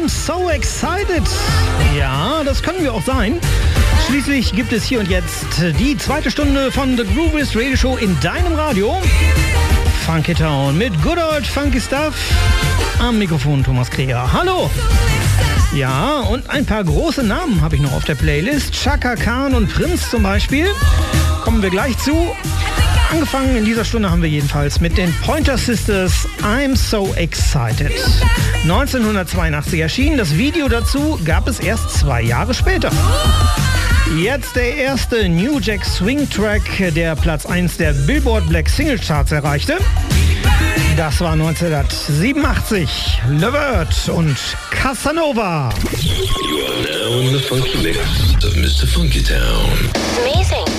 I'm so excited. Ja, das können wir auch sein. Schließlich gibt es hier und jetzt die zweite Stunde von The Grooviest Radio Show in deinem Radio. Funky Town mit Good Old Funky Stuff. Am Mikrofon Thomas Kreher. Hallo! Ja, und ein paar große Namen habe ich noch auf der Playlist. Chaka Khan und Prince zum Beispiel. Kommen wir gleich zu. Angefangen in dieser Stunde haben wir jedenfalls mit den Pointer Sisters I'm So Excited. 1982 erschienen. Das Video dazu gab es erst 2 Jahre später. Jetzt der erste New Jack Swing Track, der Platz 1 der Billboard Black Single Charts erreichte. Das war 1987. Levert und Casanova. You are now in the funky mix of Mr. Funky Town. Amazing.